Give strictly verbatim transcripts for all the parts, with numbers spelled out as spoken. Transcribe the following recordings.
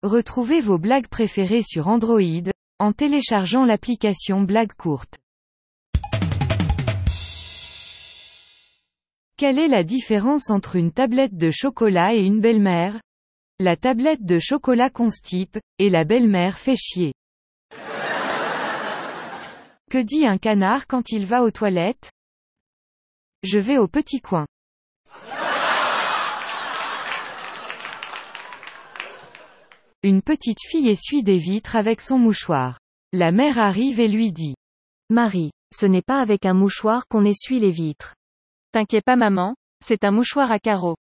Retrouvez vos blagues préférées sur Android, en téléchargeant l'application Blagues courtes. Quelle est la différence entre une tablette de chocolat et une belle-mère? La tablette de chocolat constipe, et la belle-mère fait chier. Que dit un canard quand il va aux toilettes? Je vais au petit coin. Une petite fille essuie des vitres avec son mouchoir. La mère arrive et lui dit: Marie, ce n'est pas avec un mouchoir qu'on essuie les vitres. T'inquiète pas maman, c'est un mouchoir à carreaux.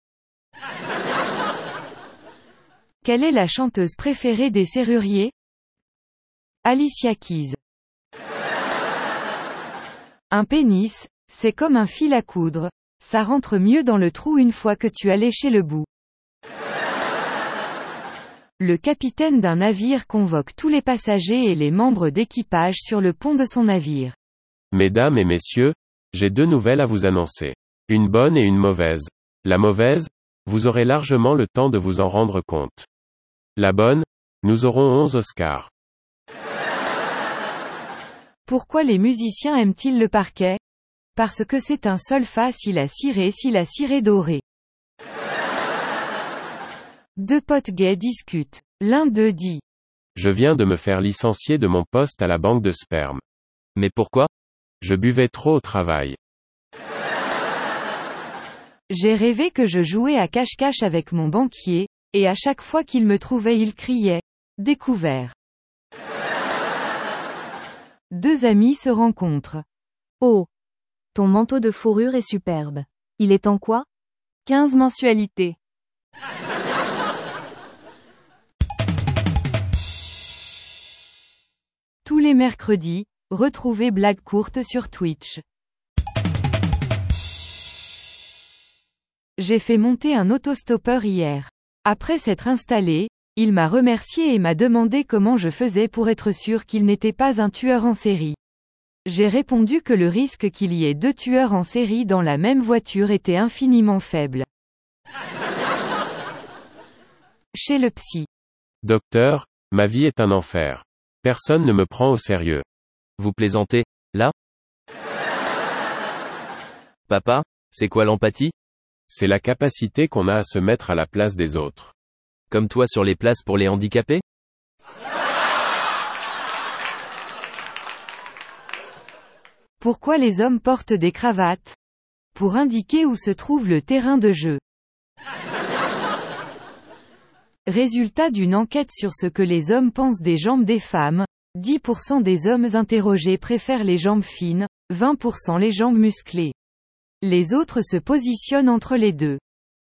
Quelle est la chanteuse préférée des serruriers? Alicia Keys. Un pénis, c'est comme un fil à coudre, ça rentre mieux dans le trou une fois que tu as léché le bout. Le capitaine d'un navire convoque tous les passagers et les membres d'équipage sur le pont de son navire. Mesdames et messieurs, j'ai deux nouvelles à vous annoncer. Une bonne et une mauvaise. La mauvaise, vous aurez largement le temps de vous en rendre compte. La bonne, nous aurons onze Oscars. Pourquoi les musiciens aiment-ils le parquet? Parce que c'est un sol fa si la ciré si la ciré dorée. Deux potes gays discutent. L'un d'eux dit: Je viens de me faire licencier de mon poste à la banque de sperme. Mais pourquoi? Je buvais trop au travail. J'ai rêvé que je jouais à cache-cache avec mon banquier, et à chaque fois qu'il me trouvait il criait: Découvert. Deux amis se rencontrent. Oh! Ton manteau de fourrure est superbe. Il est en quoi? quinze mensualités. Tous les mercredis, retrouvez Blagues courtes sur Twitch. J'ai fait monter un autostoppeur hier. Après s'être installé, il m'a remercié et m'a demandé comment je faisais pour être sûr qu'il n'était pas un tueur en série. J'ai répondu que le risque qu'il y ait deux tueurs en série dans la même voiture était infiniment faible. Chez le psy. Docteur, ma vie est un enfer. Personne ne me prend au sérieux. Vous plaisantez, là? Papa, c'est quoi l'empathie? C'est la capacité qu'on a à se mettre à la place des autres. Comme toi sur les places pour les handicapés? Pourquoi les hommes portent des cravates? Pour indiquer où se trouve le terrain de jeu. Résultat d'une enquête sur ce que les hommes pensent des jambes des femmes, dix pour cent des hommes interrogés préfèrent les jambes fines, vingt pour cent les jambes musclées. Les autres se positionnent entre les deux.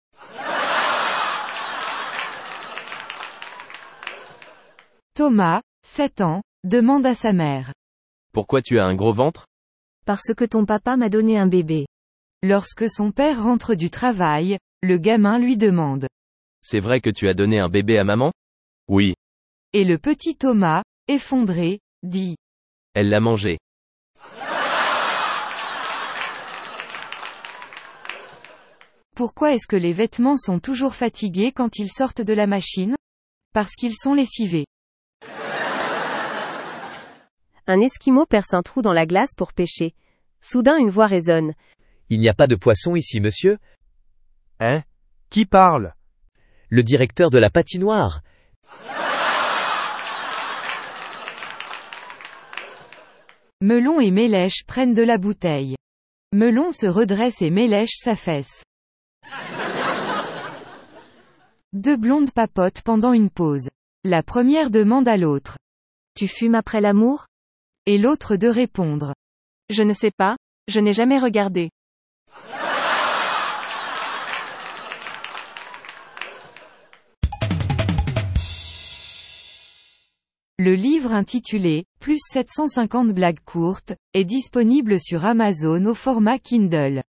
Thomas, sept ans, demande à sa mère: Pourquoi tu as un gros ventre? Parce que ton papa m'a donné un bébé. Lorsque son père rentre du travail, le gamin lui demande: C'est vrai que tu as donné un bébé à maman? Oui. Et le petit Thomas, effondré, dit: Elle l'a mangé. Pourquoi est-ce que les vêtements sont toujours fatigués quand ils sortent de la machine? Parce qu'ils sont lessivés. Un Esquimau perce un trou dans la glace pour pêcher. Soudain une voix résonne. Il n'y a pas de poisson ici, monsieur? Hein? Qui parle? Le directeur de la patinoire. Melon et Mélèche prennent de la bouteille. Melon se redresse et Mélèche s'affaisse. Deux blondes papotent pendant une pause. La première demande à l'autre: Tu fumes après l'amour? Et l'autre de répondre: Je ne sais pas, je n'ai jamais regardé. Le livre intitulé « Plus sept cent cinquante blagues courtes » est disponible sur Amazon au format Kindle.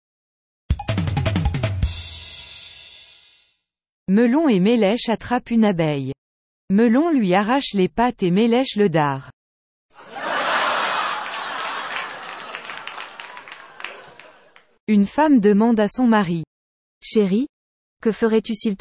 Melon et Mélèche attrapent une abeille. Melon lui arrache les pattes et Mélèche le dard. Une femme demande à son mari: Chérie, que ferais-tu s'il